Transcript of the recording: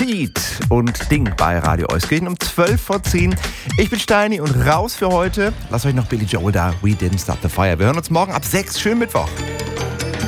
Speed und Ding bei Radio Euskirchen um 12:10. Ich bin Steini und raus für heute. Lasst euch noch Billy Joel da, We Didn't Start the Fire. Wir hören uns morgen ab 6. Schönen Mittwoch.